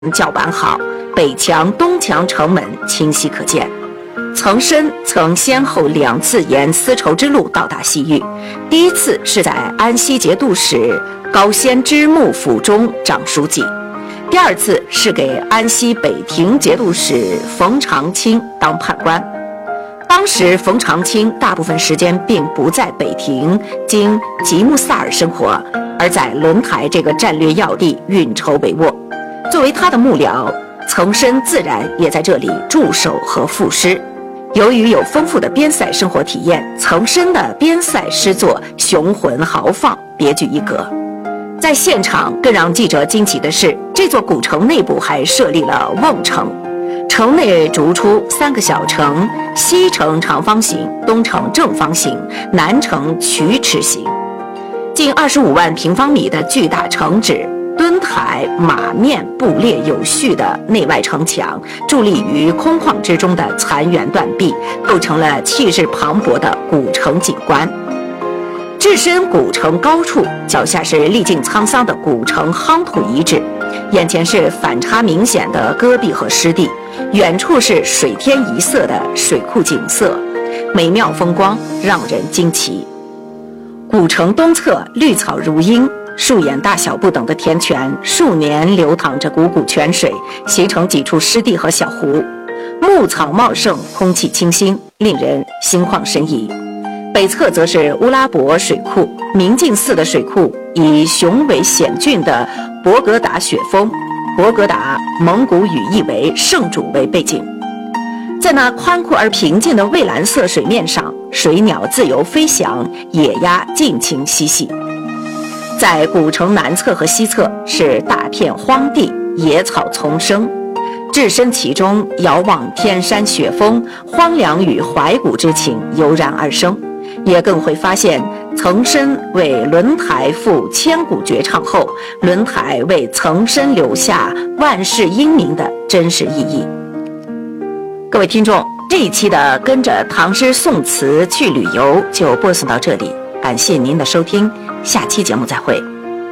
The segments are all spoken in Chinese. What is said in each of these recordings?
较完好，北墙、东墙城门清晰可见。岑参曾先后2次沿丝绸之路到达西域，第一次是在安西节度使高仙芝幕府中掌书记，第2次是给安西北庭节度使冯长卿当判官。当时冯长卿大部分时间并不在北庭经吉木萨尔生活，而在轮台这个战略要地运筹帷幄。作为他的幕僚，岑参自然也在这里驻守和赋诗。由于有丰富的边塞生活体验，岑参的边塞诗作雄浑豪放，别具一格。在现场更让记者惊奇的是，这座古城内部还设立了瓮城，城内逐出3个小城，西城长方形，东城正方形，南城曲尺形，近25万平方米的巨大城址，墩台马面布列有序的内外城墙，伫立于空旷之中的残垣断壁，构成了气势磅礴的古城景观。置身古城高处，脚下是历尽沧桑的古城夯土遗址，眼前是反差明显的戈壁和湿地，远处是水天一色的水库景色，美妙风光让人惊奇。古城东侧绿草如茵，树眼大小不等的田泉，数年流淌着汩汩泉水，形成几处湿地和小湖，牧草茂盛，空气清新，令人心旷神怡。北侧则是乌拉伯水库，明镜寺的水库以雄伟险峻的博格达雪峰，博格达蒙古语意为圣主为背景。在那宽阔而平静的蔚蓝色水面上，水鸟自由飞翔，野鸭尽情嬉戏。在古城南侧和西侧是大片荒地，野草丛生，置身其中，遥望天山雪峰，荒凉与怀古之情油然而生，也更会发现岑参为轮台赋千古绝唱后，轮台为岑参留下万世英名的真实意义。各位听众，这一期的跟着唐诗宋词去旅游就播送到这里，感谢您的收听，下期节目再会。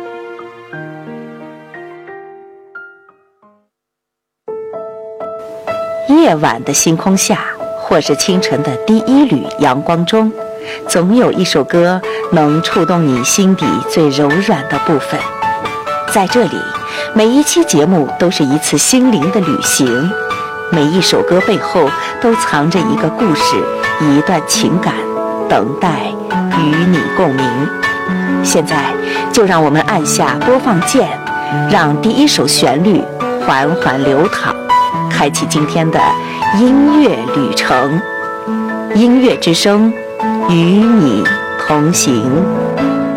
夜晚的星空下，或是清晨的第一缕阳光中，总有一首歌能触动你心底最柔软的部分。在这里，每一期节目都是一次心灵的旅行，每一首歌背后都藏着一个故事，一段情感，等待与你共鸣。现在就让我们按下播放键，让第一首旋律缓缓流淌，开启今天的音乐旅程。音乐之声，与你同行。